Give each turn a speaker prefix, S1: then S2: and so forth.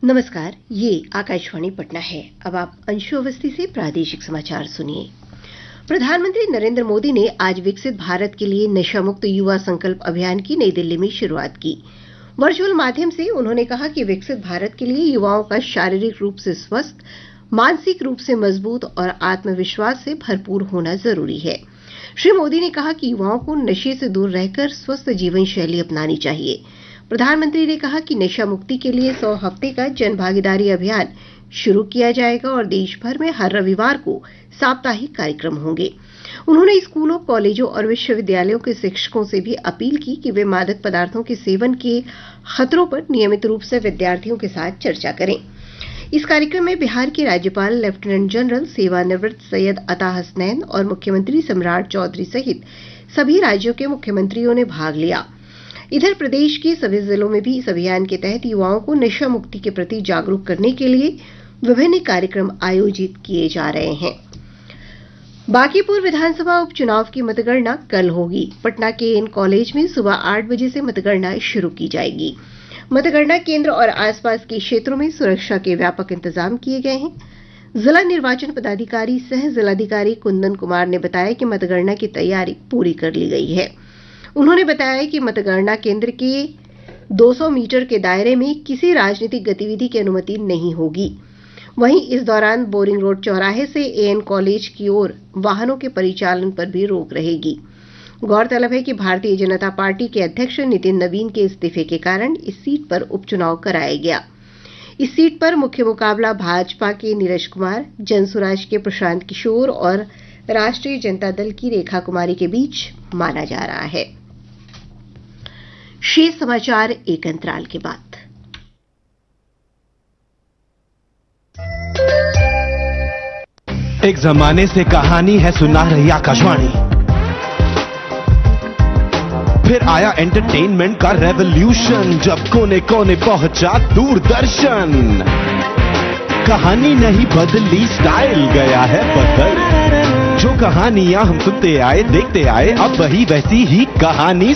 S1: नमस्कार, ये आकाशवाणी पटना है। अब आप अंशु अवस्थी से प्रादेशिक समाचार सुनिए। प्रधानमंत्री नरेंद्र मोदी ने आज विकसित भारत के लिए नशा मुक्त युवा संकल्प अभियान की नई दिल्ली में शुरुआत की। वर्चुअल माध्यम से उन्होंने कहा कि विकसित भारत के लिए युवाओं का शारीरिक रूप से स्वस्थ, मानसिक रूप से मजबूत और आत्मविश्वास से भरपूर होना जरूरी है। श्री मोदी ने कहा कि युवाओं को नशे से दूर रहकर स्वस्थ जीवन शैली अपनानी चाहिए। प्रधानमंत्री ने कहा कि नशा मुक्ति के लिए 100 हफ्ते का जन भागीदारी अभियान शुरू किया जाएगा और देश भर में हर रविवार को साप्ताहिक कार्यक्रम होंगे। उन्होंने स्कूलों, कॉलेजों और विश्वविद्यालयों के शिक्षकों से भी अपील की कि वे मादक पदार्थों के सेवन के खतरों पर नियमित रूप से विद्यार्थियों के साथ चर्चा करें। इस कार्यक्रम में बिहार के राज्यपाल लेफ्टिनेंट जनरल सेवानिवृत्त सैयद अता हसनैन और मुख्यमंत्री सम्राट चौधरी सहित सभी राज्यों के मुख्यमंत्रियों ने भाग लिया। इधर प्रदेश के सभी जिलों में भी इस अभियान के तहत युवाओं को नशा मुक्ति के प्रति जागरूक करने के लिए विभिन्न कार्यक्रम आयोजित किए जा रहे हैं। बांकीपुर विधानसभा उपचुनाव की मतगणना कल होगी। पटना के एन कॉलेज में सुबह 8 बजे से मतगणना शुरू की जाएगी। मतगणना केंद्र और आसपास के क्षेत्रों में सुरक्षा के व्यापक इंतजाम किए गए हैं। जिला निर्वाचन पदाधिकारी सह जिलाधिकारी कुंदन कुमार ने बताया कि मतगणना की तैयारी पूरी कर ली गई है। उन्होंने बताया कि मतगणना केंद्र के 200 मीटर के दायरे में किसी राजनीतिक गतिविधि की अनुमति नहीं होगी। वहीं इस दौरान बोरिंग रोड चौराहे से एएन कॉलेज की ओर वाहनों के परिचालन पर भी रोक रहेगी। गौरतलब है कि भारतीय जनता पार्टी के अध्यक्ष नितिन नवीन के इस्तीफे के कारण इस सीट पर उपचुनाव कराया गया। इस सीट पर मुख्य मुकाबला भाजपा के नीरज कुमार, जनसुराज के प्रशांत किशोर और राष्ट्रीय जनता दल की रेखा कुमारी के बीच माना जा रहा है। शेष समाचार एक अंतराल के बाद।
S2: एक जमाने से कहानी है सुना रही आकाशवाणी, फिर आया एंटरटेनमेंट का रेवोल्यूशन, जब कोने कोने पहुंचा दूरदर्शन। कहानी नहीं बदली, स्टाइल गया है बदल। जो कहानियां हम सुनते आए, देखते आए, अब वही वैसी ही कहानी